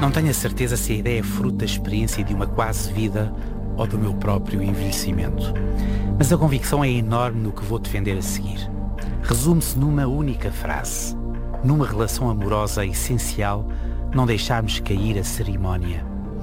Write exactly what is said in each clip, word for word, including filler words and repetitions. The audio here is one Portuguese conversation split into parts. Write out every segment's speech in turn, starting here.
Não tenho a certeza se a ideia é fruto da experiência de uma quase vida ou do meu próprio envelhecimento. Mas a convicção é enorme no que vou defender a seguir. Resume-se numa única frase. Numa relação amorosa é essencial não deixarmos cair a cerimónia.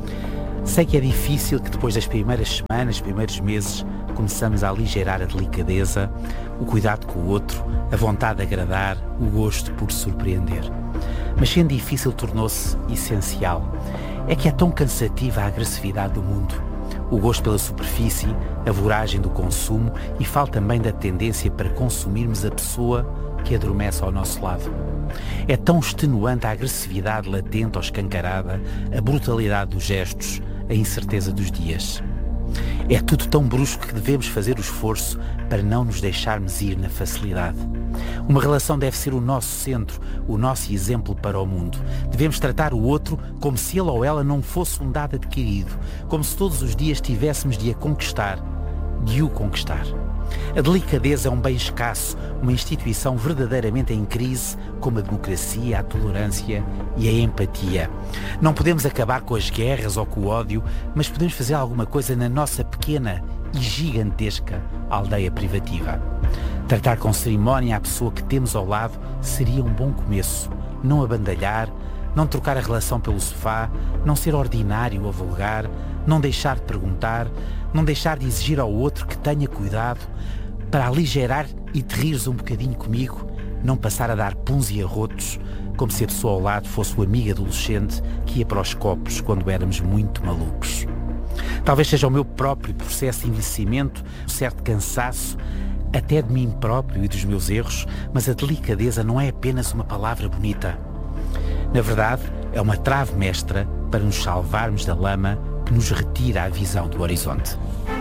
Sei que é difícil que depois das primeiras semanas, primeiros meses, começamos a aligerar a delicadeza, o cuidado com o outro, a vontade de agradar, o gosto por surpreender. Mas sendo difícil, tornou-se essencial. É que é tão cansativa a agressividade do mundo. O gosto pela superfície, a voragem do consumo e falo também da tendência para consumirmos a pessoa que adormece ao nosso lado. É tão extenuante a agressividade latente ou escancarada, a brutalidade dos gestos, a incerteza dos dias. É tudo tão brusco que devemos fazer o esforço para não nos deixarmos ir na facilidade. Uma relação deve ser o nosso centro, o nosso exemplo para o mundo. Devemos tratar o outro como se ele ou ela não fosse um dado adquirido, como se todos os dias tivéssemos de a conquistar, de o conquistar. A delicadeza é um bem escasso, uma instituição verdadeiramente em crise, como a democracia, a tolerância e a empatia. Não podemos acabar com as guerras ou com o ódio, mas podemos fazer alguma coisa na nossa pequena e gigantesca aldeia privativa. Tratar com cerimónia a pessoa que temos ao lado seria um bom começo. Não abandalhar, não trocar a relação pelo sofá, não ser ordinário ou vulgar, não deixar de perguntar, não deixar de exigir ao outro que tenha cuidado, para aligerar e te rires um bocadinho comigo, não passar a dar puns e arrotos, como se a pessoa ao lado fosse o amigo adolescente que ia para os copos quando éramos muito malucos. Talvez seja o meu próprio processo de envelhecimento, um certo cansaço, até de mim próprio e dos meus erros, mas a delicadeza não é apenas uma palavra bonita. Na verdade, é uma trave mestra para nos salvarmos da lama que nos retira a visão do horizonte.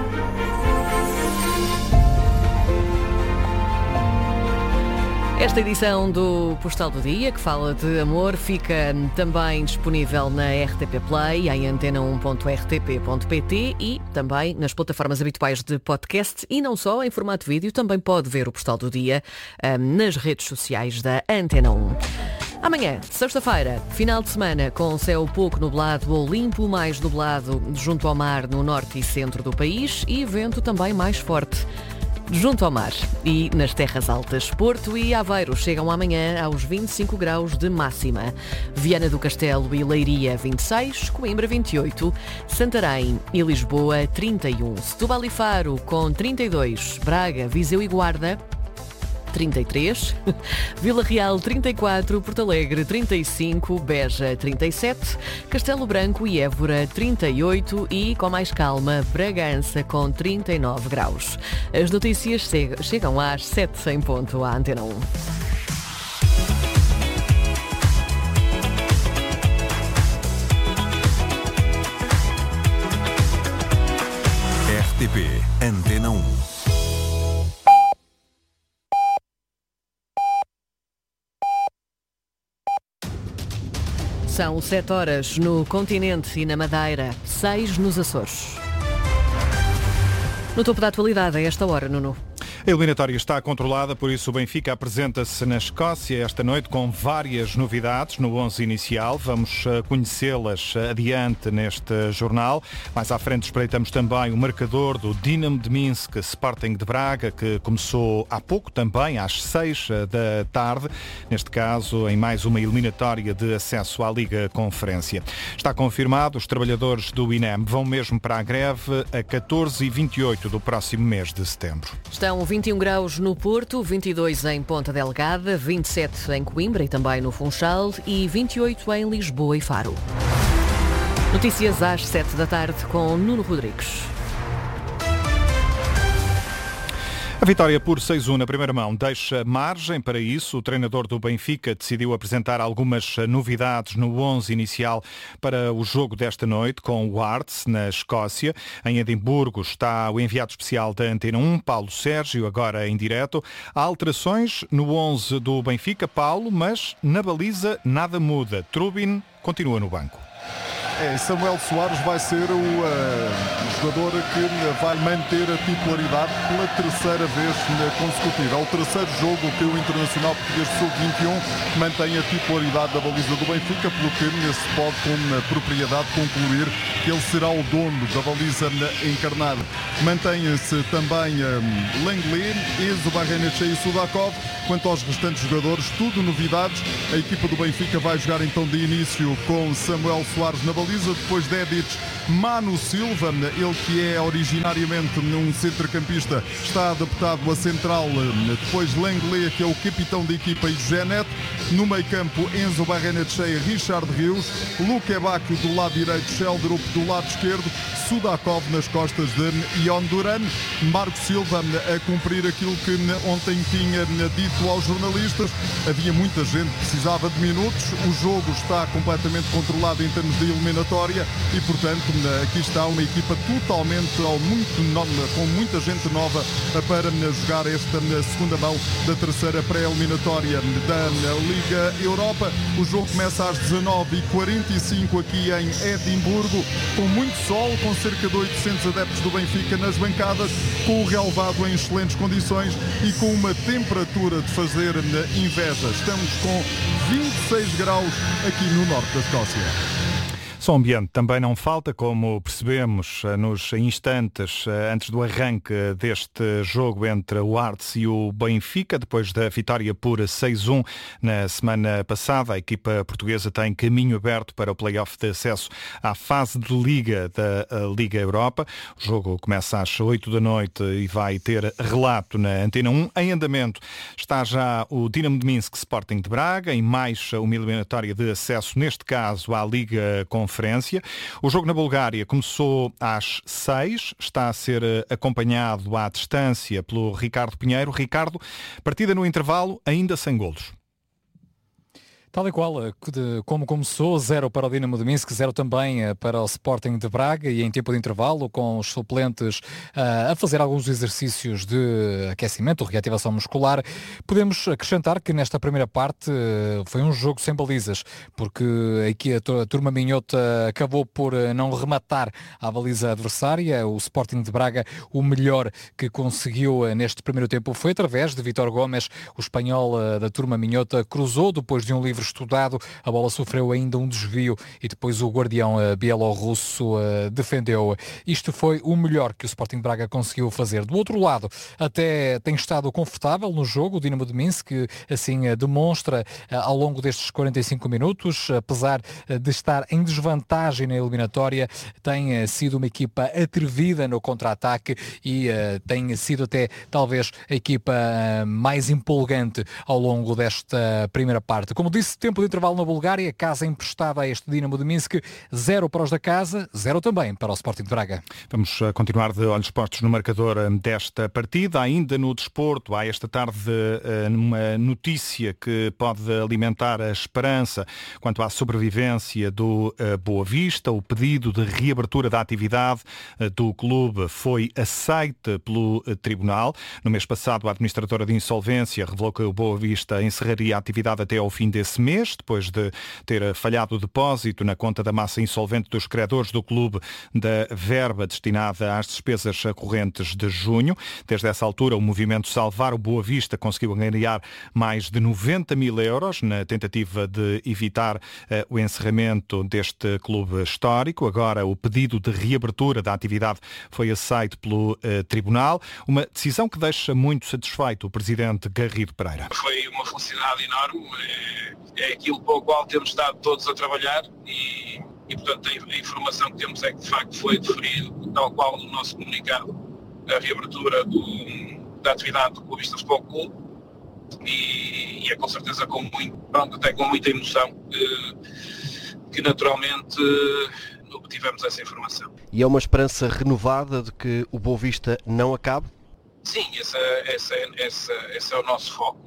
Esta edição do Postal do Dia, que fala de amor, fica também disponível na R T P Play, em antena um ponto r t p ponto p t e também nas plataformas habituais de podcast e não só, em formato vídeo, também pode ver o Postal do Dia um, nas redes sociais da Antena um. Amanhã, sexta-feira, final de semana, com céu pouco nublado ou limpo, mais nublado junto ao mar no norte e centro do país e vento também mais forte junto ao mar e nas terras altas. Porto e Aveiro chegam amanhã aos vinte e cinco graus de máxima. Viana do Castelo e Leiria vinte e seis, Coimbra vinte e oito, Santarém e Lisboa trinta e um, Setúbal e Faro com trinta e dois, Braga, Viseu e Guarda trinta e três, Vila Real trinta e quatro, Porto Alegre trinta e cinco, Beja trinta e sete, Castelo Branco e Évora trinta e oito e, com mais calma, Bragança com trinta e nove graus. As notícias chegam às sete em ponto à Antena um. R T P Antena um. São sete horas no continente e na Madeira, seis nos Açores. No topo da atualidade, a esta hora, Nuno. A eliminatória está controlada, por isso o Benfica apresenta-se na Escócia esta noite com várias novidades no onze inicial. Vamos conhecê-las adiante neste jornal. Mais à frente espreitamos também o marcador do Dinamo de Minsk, Sporting de Braga, que começou há pouco também, às seis da tarde. Neste caso, em mais uma eliminatória de acesso à Liga Conferência. Está confirmado, os trabalhadores do I N E M vão mesmo para a greve a catorze e vinte e oito do próximo mês de setembro. Estão vinte e um graus no Porto, vinte e dois em Ponta Delgada, vinte e sete em Coimbra e também no Funchal e vinte e oito em Lisboa e Faro. Notícias às sete da tarde com Nuno Rodrigues. A vitória por seis a um na primeira mão deixa margem para isso. O treinador do Benfica decidiu apresentar algumas novidades no onze inicial para o jogo desta noite com o Hearts, na Escócia. Em Edimburgo está o enviado especial da Antena um, Paulo Sérgio, agora em direto. Há alterações no onze do Benfica, Paulo, mas na baliza nada muda. Trubin continua no banco. é, Samuel Soares vai ser o uh, jogador que vai manter a titularidade pela terceira vez consecutiva. É o terceiro jogo que o Internacional Português sub vinte e um mantém a titularidade da baliza do Benfica, pelo que se pode com propriedade concluir que ele será o dono da baliza encarnada. Mantém-se também um, Lenglet, Enzo Barrenetxea e Sudakov. Quanto aos restantes jogadores, tudo novidades. A equipa do Benfica vai jogar então de início com Samuel Soares na baliza, depois Dedic, Manu Silva, ele que é originariamente um centrocampista, está adaptado a central, depois Lenglet, que é o capitão da equipa, e José Neto. No meio campo, Enzo Barrenetxea, Richard Rios, Luque Bacchio do lado direito, Sheldrup do lado esquerdo, Sudakov nas costas de Ion Duran, Marco Silva a cumprir aquilo que ontem tinha dito aos jornalistas. Havia muita gente que precisava de minutos, o jogo está completamente controlado em termos de eliminatória e, portanto, aqui está uma equipa totalmente, ou muito nova, com muita gente nova para jogar esta segunda mão da terceira pré-eliminatória da Liga Europa. O jogo começa às dezanove e quarenta e cinco aqui em Edimburgo, com muito sol, com cerca de oitocentos adeptos do Benfica nas bancadas, com o relvado em excelentes condições e com uma temperatura de fazer inveja. Estamos com vinte e seis graus aqui no norte da Escócia. Som ambiente também não falta, como percebemos nos instantes antes do arranque deste jogo entre o Hearts e o Benfica, depois da vitória por seis a um na semana passada. A equipa portuguesa tem caminho aberto para o play-off de acesso à fase de Liga da Liga Europa. O jogo começa às oito da noite e vai ter relato na Antena um. Em andamento está já o Dinamo de Minsk Sporting de Braga, em mais uma eliminatória de acesso, neste caso à Liga Conferência. O jogo na Bulgária começou às seis, está a ser acompanhado à distância pelo Ricardo Pinheiro. Ricardo, partida no intervalo, ainda sem golos. Tal e qual, como começou, zero para o Dinamo de Minsk, zero também para o Sporting de Braga, e em tempo de intervalo, com os suplentes uh, a fazer alguns exercícios de aquecimento, reativação muscular, podemos acrescentar que nesta primeira parte uh, foi um jogo sem balizas, porque aqui a, a turma minhota acabou por não rematar a baliza adversária. O Sporting de Braga, o melhor que conseguiu uh, neste primeiro tempo foi através de Vítor Gomes, o espanhol uh, da turma minhota, cruzou depois de um livre estudado, a bola sofreu ainda um desvio e depois o guardião uh, bielorrusso uh, defendeu. Isto foi o melhor que o Sporting de Braga conseguiu fazer. Do outro lado, até tem estado confortável no jogo o Dinamo de Minsk, que assim uh, demonstra uh, ao longo destes quarenta e cinco minutos, apesar uh, de estar em desvantagem na eliminatória, tem uh, sido uma equipa atrevida no contra-ataque e uh, tem sido até talvez a equipa uh, mais empolgante ao longo desta primeira parte. Como disse, tempo de intervalo na Bulgária, casa emprestada a este Dinamo de Minsk, zero para os da casa, zero também para o Sporting de Braga. Vamos continuar de olhos postos no marcador desta partida. Ainda no desporto, há esta tarde uma notícia que pode alimentar a esperança quanto à sobrevivência do Boa Vista. O pedido de reabertura da atividade do clube foi aceite pelo Tribunal. No mês passado, a administradora de insolvência revelou que o Boa Vista encerraria a atividade até ao fim desse mês, depois de ter falhado o depósito na conta da massa insolvente dos credores do clube da verba destinada às despesas correntes de junho. Desde essa altura, o movimento Salvar o Boa Vista conseguiu ganhar mais de noventa mil euros na tentativa de evitar uh, o encerramento deste clube histórico. Agora, o pedido de reabertura da atividade foi aceito pelo uh, Tribunal, uma decisão que deixa muito satisfeito o presidente Garrido Pereira. Foi uma felicidade enorme. É, é aquilo para o qual temos estado todos a trabalhar e, e portanto, a informação que temos é que, de facto, foi deferido, tal qual no nosso comunicado, a reabertura do, da atividade do Boa Vista Futebol Clube e, e é com certeza com muito, pronto, até com muita emoção que, que naturalmente obtivemos essa informação. E é uma esperança renovada de que o Boa Vista não acabe? Sim, esse, esse, esse, esse é o nosso foco.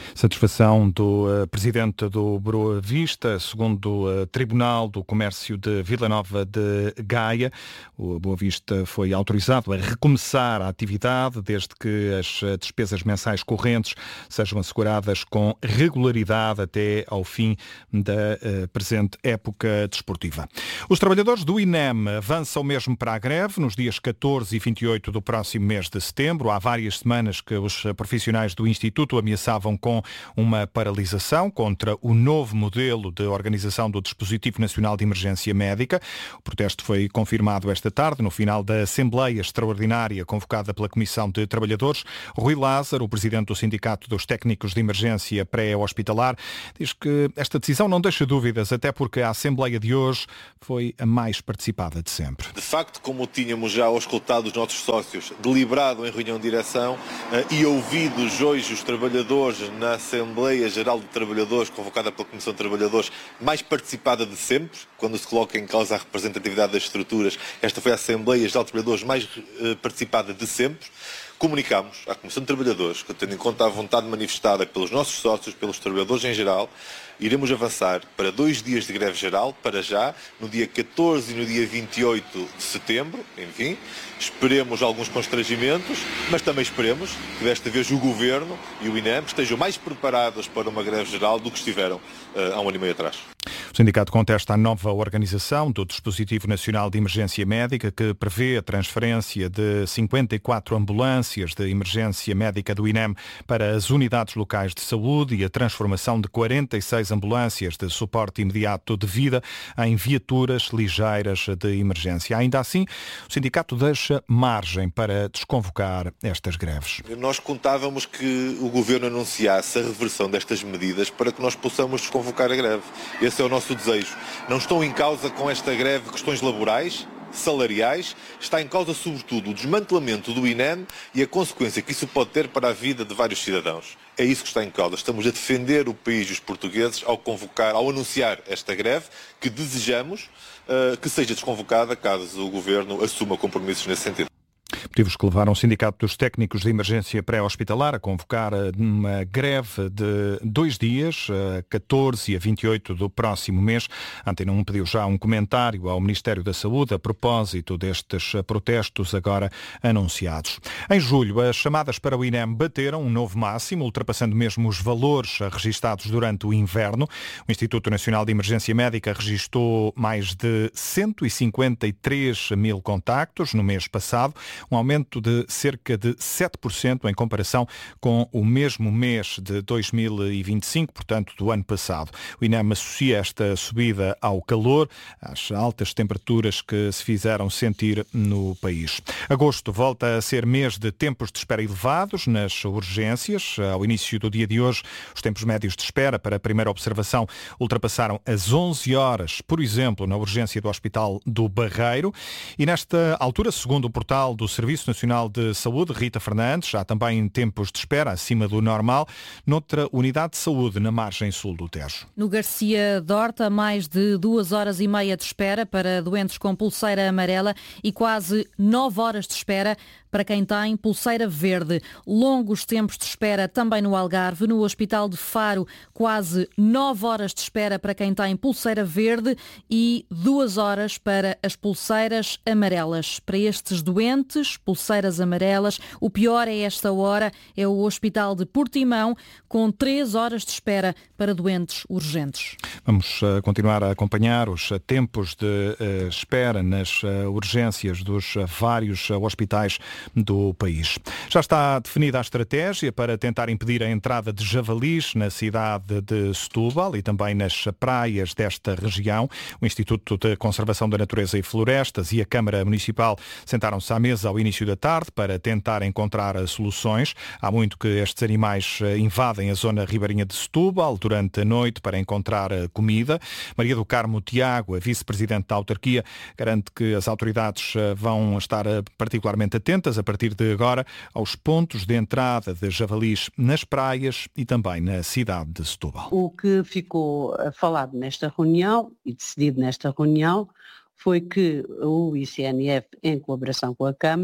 Satisfação do uh, presidente do Boa Vista, segundo o uh, Tribunal do Comércio de Vila Nova de Gaia. O Boa Vista foi autorizado a recomeçar a atividade desde que as despesas mensais correntes sejam asseguradas com regularidade até ao fim da uh, presente época desportiva. Os trabalhadores do I N E M avançam mesmo para a greve nos dias catorze e vinte e oito do próximo mês de setembro. Há várias semanas que os profissionais do Instituto ameaçavam com uma paralisação contra o novo modelo de organização do Dispositivo Nacional de Emergência Médica. O protesto foi confirmado esta tarde, no final da Assembleia Extraordinária convocada pela Comissão de Trabalhadores. Rui Lázaro, o presidente do Sindicato dos Técnicos de Emergência Pré-Hospitalar, diz que esta decisão não deixa dúvidas, até porque a Assembleia de hoje foi a mais participada de sempre. De facto, como tínhamos já auscultado os nossos sócios, deliberado em reunião de direção e ouvidos hoje os trabalhadores na Assembleia Geral de Trabalhadores, convocada pela Comissão de Trabalhadores, mais participada de sempre, quando se coloca em causa a representatividade das estruturas, esta foi a Assembleia Geral de Trabalhadores mais uh, participada de sempre. Comunicámos à Comissão de Trabalhadores que, tendo em conta a vontade manifestada pelos nossos sócios, pelos trabalhadores em geral, iremos avançar para dois dias de greve geral, para já, no dia catorze e no dia vinte e oito de setembro, enfim. Esperemos alguns constrangimentos, mas também esperemos que desta vez o Governo e o I N E M estejam mais preparados para uma greve geral do que estiveram uh, há um ano e meio atrás. O sindicato contesta a nova organização do Dispositivo Nacional de Emergência Médica, que prevê a transferência de cinquenta e quatro ambulâncias de emergência médica do I N E M para as unidades locais de saúde e a transformação de quarenta e seis ambulâncias de suporte imediato de vida em viaturas ligeiras de emergência. Ainda assim, o sindicato deixa margem para desconvocar estas greves. Nós contávamos que o Governo anunciasse a reversão destas medidas para que nós possamos desconvocar a greve. Esse é o nosso desejo. Não estão em causa com esta greve questões laborais, salariais, está em causa sobretudo o desmantelamento do I N E M e a consequência que isso pode ter para a vida de vários cidadãos. É isso que está em causa. Estamos a defender o país e os portugueses ao convocar, ao anunciar esta greve, que desejamos uh, que seja desconvocada caso o Governo assuma compromissos nesse sentido. Motivos que levaram o Sindicato dos Técnicos de Emergência Pré-Hospitalar a convocar uma greve de dois dias, catorze e vinte e oito do próximo mês. A Antena um pediu já um comentário ao Ministério da Saúde a propósito destes protestos agora anunciados. Em julho, as chamadas para o I N E M bateram um novo máximo, ultrapassando mesmo os valores registados durante o inverno. O Instituto Nacional de Emergência Médica registou mais de cento e cinquenta e três mil contactos no mês passado, um aumento de cerca de sete por cento em comparação com o mesmo mês de dois mil e vinte e cinco, portanto, do ano passado. O I N E M associa esta subida ao calor, às altas temperaturas que se fizeram sentir no país. Agosto volta a ser mês de tempos de espera elevados nas urgências. Ao início do dia de hoje, os tempos médios de espera para a primeira observação ultrapassaram as onze horas, por exemplo, na urgência do Hospital do Barreiro. E nesta altura, segundo o portal do Serviço Nacional de Saúde, Rita Fernandes, há também tempos de espera acima do normal noutra unidade de saúde na margem sul do Tejo. No Garcia d'Horta, mais de duas horas e meia de espera para doentes com pulseira amarela e quase nove horas de espera para quem tem pulseira verde. Longos tempos de espera também no Algarve. No Hospital de Faro, quase nove horas de espera para quem tem pulseira verde e duas horas para as pulseiras amarelas. Para estes doentes, pulseiras amarelas, o pior a esta hora é o Hospital de Portimão, com três horas de espera para doentes urgentes. Vamos uh, continuar a acompanhar os uh, tempos de uh, espera nas uh, urgências dos uh, vários uh, hospitais do país. Já está definida a estratégia para tentar impedir a entrada de javalis na cidade de Setúbal e também nas praias desta região. O Instituto de Conservação da Natureza e Florestas e a Câmara Municipal sentaram-se à mesa ao início da tarde para tentar encontrar soluções. Há muito que estes animais invadem a zona ribeirinha de Setúbal durante a noite para encontrar comida. Maria do Carmo Tiago, a vice-presidente da autarquia, garante que as autoridades vão estar particularmente atentas a partir de agora aos pontos de entrada de javalis nas praias e também na cidade de Setúbal. O que ficou falado nesta reunião e decidido nesta reunião foi que o I C N F, em colaboração com a Câmara,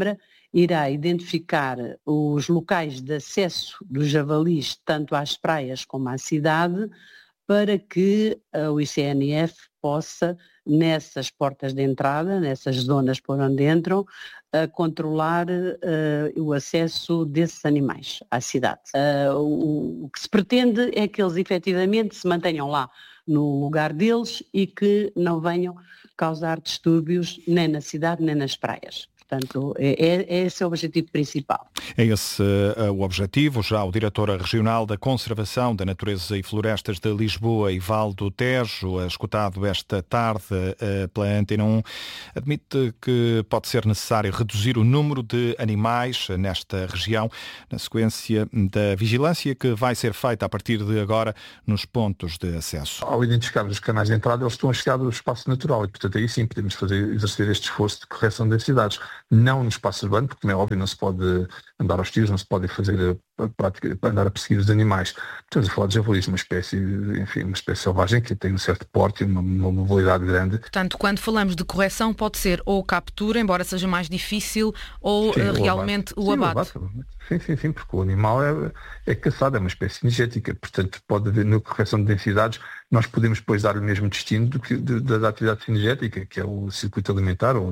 irá identificar os locais de acesso dos javalis, tanto às praias como à cidade, para que o I C N F possa, nessas portas de entrada, nessas zonas por onde entram, a controlar uh, o acesso desses animais à cidade. Uh, o, o que se pretende é que eles efetivamente se mantenham lá no lugar deles e que não venham causar distúrbios nem na cidade nem nas praias. Portanto, é, é esse o objetivo principal. É esse uh, o objetivo. Já o diretor regional da Conservação da Natureza e Florestas de Lisboa, Ivaldo Tejo, escutado esta tarde uh, pela Antena um, admite que pode ser necessário reduzir o número de animais nesta região, na sequência da vigilância que vai ser feita a partir de agora nos pontos de acesso. Ao identificar os canais de entrada, eles estão associados ao espaço natural e, portanto, aí sim podemos fazer, exercer este esforço de correção de densidades. Não no espaço urbano, porque, como é óbvio, não se pode andar aos tiros, não se pode fazer a prática, andar a perseguir os animais. Estamos a falar de javalis, uma espécie, enfim, uma espécie selvagem que tem um certo porte e uma, uma mobilidade grande. Portanto, quando falamos de correção, pode ser ou captura, embora seja mais difícil, ou sim, uh, realmente o abate. Sim, o abate. Sim, sim, sim, porque o animal é, é caçado, é uma espécie cinegética, portanto pode haver na correção de densidades, nós podemos depois dar o mesmo destino do que, de, da atividade cinegética, que é o circuito alimentar ou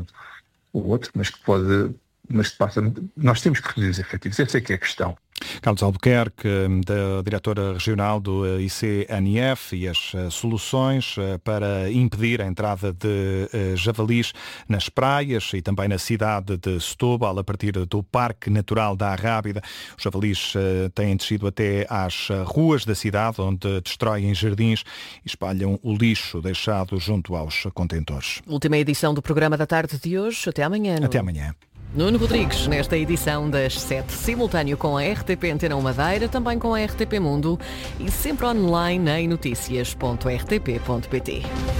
o outro, mas que pode, mas que passa, nós temos que reduzir os efetivos, essa é que é a questão. Carlos Albuquerque, da diretora regional do I C N F, e as soluções para impedir a entrada de javalis nas praias e também na cidade de Setúbal, a partir do Parque Natural da Arrábida. Os javalis têm descido até às ruas da cidade, onde destroem jardins e espalham o lixo deixado junto aos contentores. Última edição do programa da tarde de hoje. Até amanhã. No... Até amanhã. Nuno Rodrigues, nesta edição das sete, simultâneo com a R T P Antena um Madeira, também com a R T P Mundo e sempre online em notícias ponto r t p ponto p t.